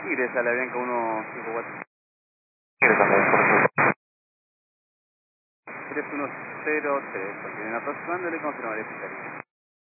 Ingresa a la Bianca 154. Ingresa a la Bianca 3103, continúen aproximándole, confirmaré fijaría.